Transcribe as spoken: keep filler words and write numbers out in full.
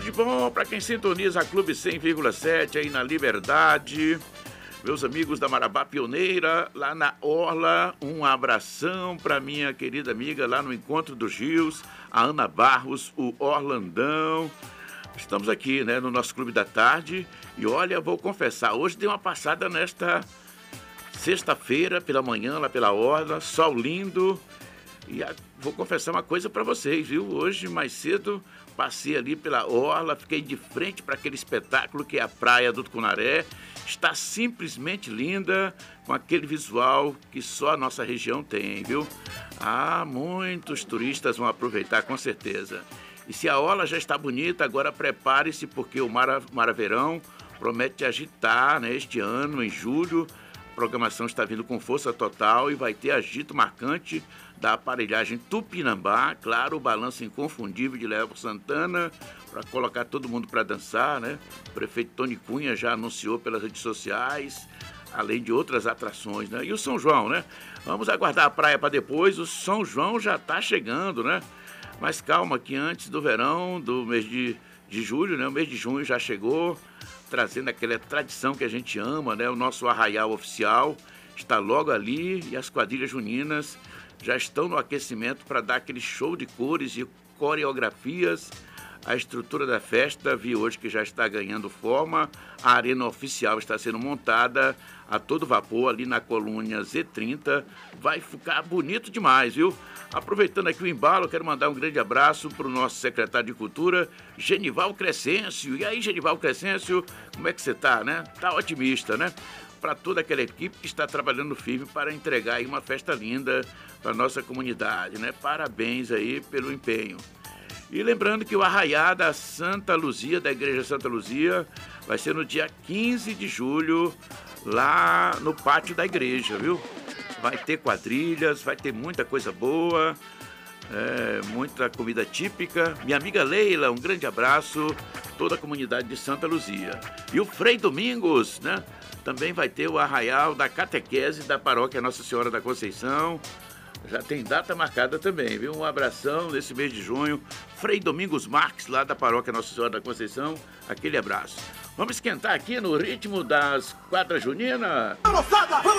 de bom para quem sintoniza a Clube cem vírgula sete aí na Liberdade. Meus amigos da Marabá Pioneira, lá na Orla, um abração para minha querida amiga lá no Encontro dos Rios, a Ana Barros, o Orlandão. Estamos aqui, né, no nosso Clube da Tarde e olha, vou confessar, hoje dei uma passada nesta sexta-feira pela manhã, lá pela Orla, sol lindo. E a, vou confessar uma coisa para vocês, viu? Hoje, mais cedo, passei ali pela Orla, fiquei de frente para aquele espetáculo que é a Praia do Tucunaré. Está simplesmente linda, com aquele visual que só a nossa região tem, viu? Ah, muitos turistas vão aproveitar, com certeza. E se a Orla já está bonita, agora prepare-se, porque o Mara, Maraverão promete agitar, né, este ano, em julho. A programação está vindo com força total e vai ter agito marcante da aparelhagem Tupinambá, claro, o balanço inconfundível de Léo Santana, para colocar todo mundo para dançar, né? O prefeito Tony Cunha já anunciou pelas redes sociais, além de outras atrações, né? E o São João, né? Vamos aguardar a praia para depois, o São João já está chegando, né? Mas calma, que antes do verão, do mês de, de julho, né? O mês de junho já chegou, trazendo aquela tradição que a gente ama, né? O nosso arraial oficial está logo ali e as quadrilhas juninas já estão no aquecimento para dar aquele show de cores e coreografias. A estrutura da festa, vi hoje que já está ganhando forma. A arena oficial está sendo montada a todo vapor ali na colônia Z trinta. Vai ficar bonito demais, viu? Aproveitando aqui o embalo, quero mandar um grande abraço para o nosso secretário de Cultura, Genival Crescêncio. E aí, Genival Crescêncio, como é que você está, né? Está otimista, né? Para toda aquela equipe que está trabalhando firme para entregar aí uma festa linda para a nossa comunidade, né? Parabéns aí pelo empenho. E lembrando que o Arraiá da Santa Luzia, da Igreja Santa Luzia, vai ser no dia quinze de julho, lá no pátio da igreja, viu? Vai ter quadrilhas, vai ter muita coisa boa, é, muita comida típica. Minha amiga Leila, um grande abraço, toda a comunidade de Santa Luzia. E o Frei Domingos, né? Também vai ter o arraial da catequese da paróquia Nossa Senhora da Conceição. Já tem data marcada também, viu? Um abração nesse mês de junho. Frei Domingos Marques, lá da paróquia Nossa Senhora da Conceição. Aquele abraço. Vamos esquentar aqui no ritmo das quadras juninas?